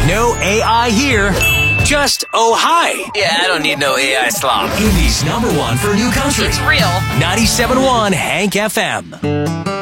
No AI here. Just oh hi. Yeah, I don't need no AI slop. Indy's #1 for new country. It's real. 97.1 Hank FM.